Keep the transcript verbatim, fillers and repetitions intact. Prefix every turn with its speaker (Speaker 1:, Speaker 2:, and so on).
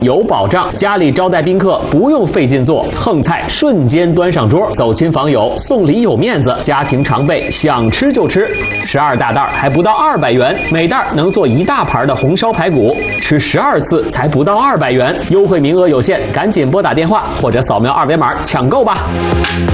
Speaker 1: 有保障，家里招待宾客不用费劲做，横菜瞬间端上桌，走亲访友送礼有面子，家庭常备想吃就吃。十二大袋还不到二百元，每袋能做一大盘的红烧排骨，吃十二次才不到二百元，优惠名额有限，赶紧拨打电话或者扫描二维码抢购吧。